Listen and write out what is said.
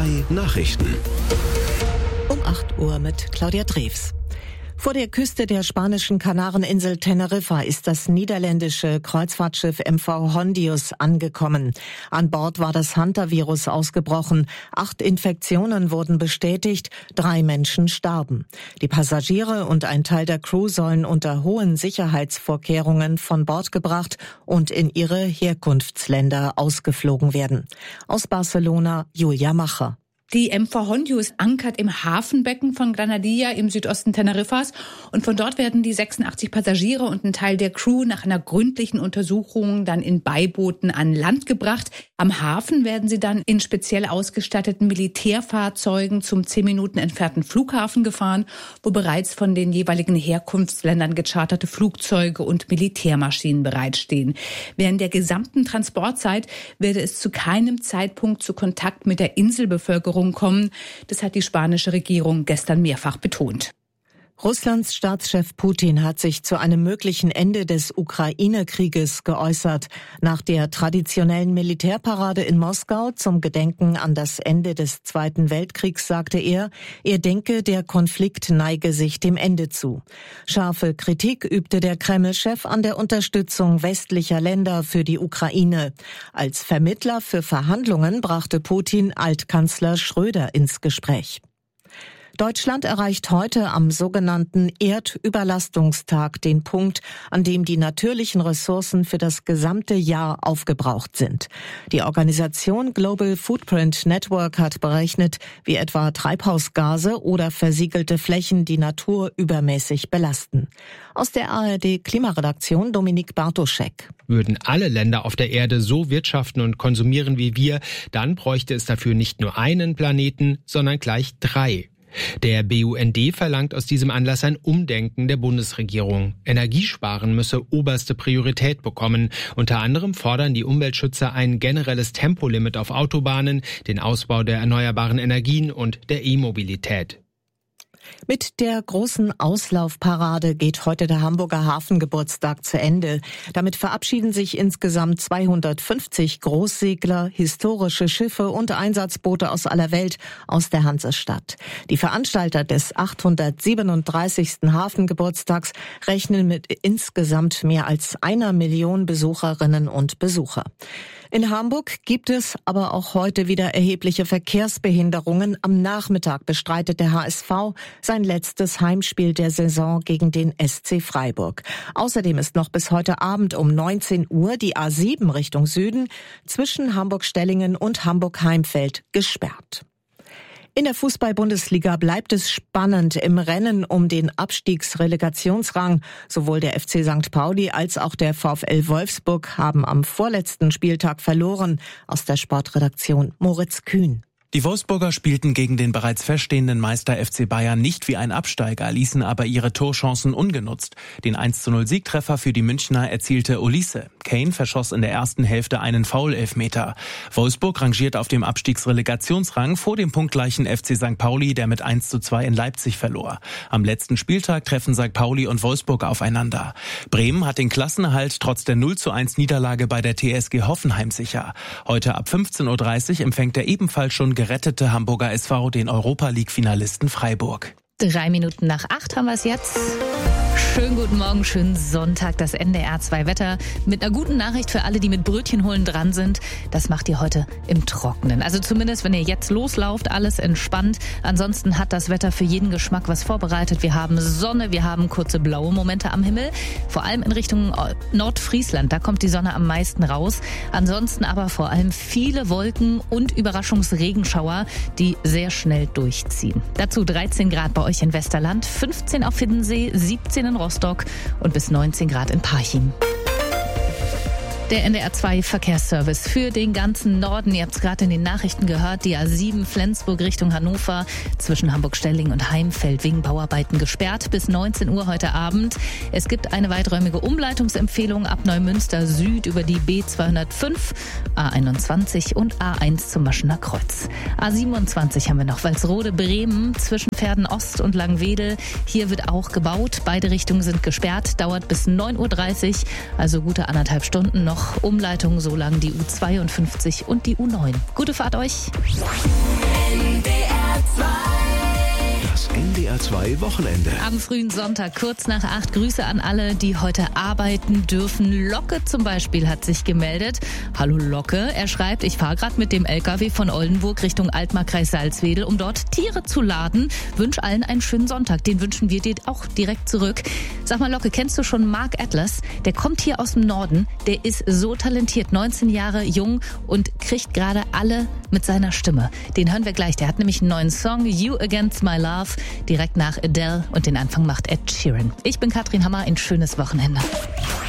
2 Nachrichten. Um 8 Uhr mit Claudia Drews. Vor der Küste der spanischen Kanareninsel Teneriffa ist das niederländische Kreuzfahrtschiff MV Hondius angekommen. An Bord war das Hantavirus ausgebrochen. 8 Infektionen wurden bestätigt, 3 Menschen starben. Die Passagiere und ein Teil der Crew sollen unter hohen Sicherheitsvorkehrungen von Bord gebracht und in ihre Herkunftsländer ausgeflogen werden. Aus Barcelona, Julia Macher. Die MV Hondius ankert im Hafenbecken von Granadilla im Südosten Teneriffas und von dort werden die 86 Passagiere und ein Teil der Crew nach einer gründlichen Untersuchung dann in Beibooten an Land gebracht. Am Hafen werden sie dann in speziell ausgestatteten Militärfahrzeugen zum 10 Minuten entfernten Flughafen gefahren, wo bereits von den jeweiligen Herkunftsländern gecharterte Flugzeuge und Militärmaschinen bereitstehen. Während der gesamten Transportzeit werde es zu keinem Zeitpunkt zu Kontakt mit der Inselbevölkerung kommen. Das hat die spanische Regierung gestern mehrfach betont. Russlands Staatschef Putin hat sich zu einem möglichen Ende des Ukraine-Krieges geäußert. Nach der traditionellen Militärparade in Moskau zum Gedenken an das Ende des Zweiten Weltkriegs sagte er denke, der Konflikt neige sich dem Ende zu. Scharfe Kritik übte der Kreml-Chef an der Unterstützung westlicher Länder für die Ukraine. Als Vermittler für Verhandlungen brachte Putin Altkanzler Schröder ins Gespräch. Deutschland erreicht heute am sogenannten Erdüberlastungstag den Punkt, an dem die natürlichen Ressourcen für das gesamte Jahr aufgebraucht sind. Die Organisation Global Footprint Network hat berechnet, wie etwa Treibhausgase oder versiegelte Flächen die Natur übermäßig belasten. Aus der ARD-Klimaredaktion Dominik Bartoschek. Würden alle Länder auf der Erde so wirtschaften und konsumieren wie wir, dann bräuchte es dafür nicht nur einen Planeten, sondern gleich 3. Der BUND verlangt aus diesem Anlass ein Umdenken der Bundesregierung. Energiesparen müsse oberste Priorität bekommen. Unter anderem fordern die Umweltschützer ein generelles Tempolimit auf Autobahnen, den Ausbau der erneuerbaren Energien und der E-Mobilität. Mit der großen Auslaufparade geht heute der Hamburger Hafengeburtstag zu Ende. Damit verabschieden sich insgesamt 250 Großsegler, historische Schiffe und Einsatzboote aus aller Welt aus der Hansestadt. Die Veranstalter des 837. Hafengeburtstags rechnen mit insgesamt mehr als 1 Million Besucherinnen und Besucher. In Hamburg gibt es aber auch heute wieder erhebliche Verkehrsbehinderungen. Am Nachmittag bestreitet der HSV sein letztes Heimspiel der Saison gegen den SC Freiburg. Außerdem ist noch bis heute Abend um 19 Uhr die A7 Richtung Süden zwischen Hamburg-Stellingen und Hamburg-Heimfeld gesperrt. In der Fußball-Bundesliga bleibt es spannend im Rennen um den Abstiegsrelegationsrang. Sowohl der FC St. Pauli als auch der VfL Wolfsburg haben am vorletzten Spieltag verloren. Aus der Sportredaktion Moritz Kühn. Die Wolfsburger spielten gegen den bereits feststehenden Meister FC Bayern nicht wie ein Absteiger, ließen aber ihre Torchancen ungenutzt. Den 1:0-Siegtreffer für die Münchner erzielte Olise. Kane verschoss in der ersten Hälfte einen Foul-Elfmeter. Wolfsburg rangiert auf dem Abstiegsrelegationsrang vor dem punktgleichen FC St. Pauli, der mit 1:2 in Leipzig verlor. Am letzten Spieltag treffen St. Pauli und Wolfsburg aufeinander. Bremen hat den Klassenerhalt trotz der 0:1 bei der TSG Hoffenheim sicher. Heute ab 15:30 Uhr empfängt der ebenfalls schon gerettete Hamburger SV den Europa-League-Finalisten Freiburg. 3 Minuten nach 8 haben wir es jetzt. Schönen guten Morgen, schönen Sonntag, das NDR 2 Wetter mit einer guten Nachricht für alle, die mit Brötchen holen dran sind. Das macht ihr heute im Trockenen. Also zumindest, wenn ihr jetzt loslauft, alles entspannt. Ansonsten hat das Wetter für jeden Geschmack was vorbereitet. Wir haben Sonne, wir haben kurze blaue Momente am Himmel. Vor allem in Richtung Nordfriesland, da kommt die Sonne am meisten raus. Ansonsten aber vor allem viele Wolken und Überraschungsregenschauer, die sehr schnell durchziehen. Dazu 13 Grad bei euch in Westerland, 15 auf Hiddensee, 17 in Rostock und bis 19 Grad in Parchim. Der NDR 2 Verkehrsservice für den ganzen Norden. Ihr habt es gerade in den Nachrichten gehört. Die A7 Flensburg Richtung Hannover zwischen Hamburg-Stelling und Heimfeld wegen Bauarbeiten gesperrt bis 19 Uhr heute Abend. Es gibt eine weiträumige Umleitungsempfehlung ab Neumünster Süd über die B205, A21 und A1 zum Maschener Kreuz. A27 haben wir noch Walsrode Bremen zwischen Verden Ost und Langwedel. Hier wird auch gebaut. Beide Richtungen sind gesperrt. Dauert bis 9:30 Uhr, also gute 1,5 Stunden noch. noch Umleitungen, so lang die U52 und die U9. Gute Fahrt euch. Das NDR 2 Wochenende. Am frühen Sonntag, kurz nach 8, Grüße an alle, die heute arbeiten dürfen. Locke zum Beispiel hat sich gemeldet. Hallo Locke, er schreibt, ich fahre gerade mit dem LKW von Oldenburg Richtung Altmark-Kreis Salzwedel, um dort Tiere zu laden. Wünsche allen einen schönen Sonntag. Den wünschen wir dir auch direkt zurück. Sag mal Locke, kennst du schon Mark Atlas? Der kommt hier aus dem Norden. Der ist so talentiert, 19 Jahre jung und kriegt gerade alle mit seiner Stimme. Den hören wir gleich. Der hat nämlich einen neuen Song, You Against My Love, direkt nach Adele, und den Anfang macht Ed Sheeran. Ich bin Katrin Hammer, ein schönes Wochenende.